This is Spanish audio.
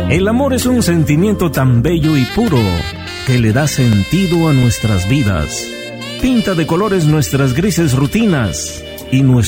El amor es un sentimiento tan bello y puro que le da sentido a nuestras vidas. Pinta de colores nuestras grises rutinas y nuestro